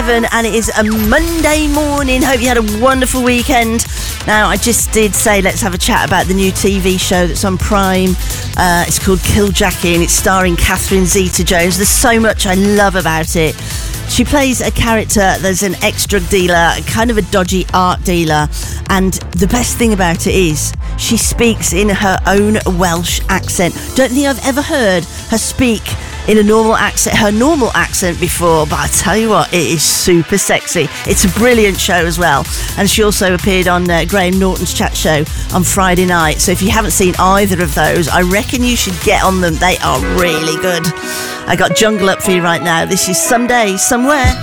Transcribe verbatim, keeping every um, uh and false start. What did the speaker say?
seven, and it is a Monday morning. Hope you had a wonderful weekend. Now, I just did say let's have a chat about the new T V show that's on Prime. Uh, it's called Kill Jackie, and it's starring Catherine Zeta-Jones. There's so much I love about it. She plays a character that's an ex-drug dealer, kind of a dodgy art dealer, and the best thing about it is she speaks in her own Welsh accent. Don't think I've ever heard her speak in a normal accent, her normal accent before, but I tell you what, it is super sexy. It's a brilliant show as well. And she also appeared on uh, Graham Norton's chat show on Friday night. So if you haven't seen either of those, I reckon you should get on them. They are really good. I got Jungle up for you right now. This is Someday, Somewhere.